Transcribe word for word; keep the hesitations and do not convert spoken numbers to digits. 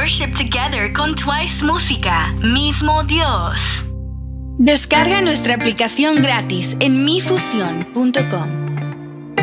worship together con Twice Música, Mismo Dios. Descarga nuestra aplicación gratis en mi fusión punto com.